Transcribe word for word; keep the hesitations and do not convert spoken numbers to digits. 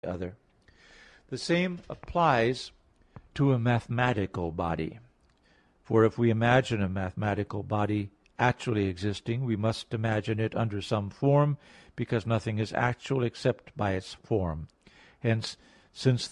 other. The same applies to a mathematical body. For if we imagine a mathematical body actually existing, we must imagine it under some form, because nothing is actual except by its form. Hence, since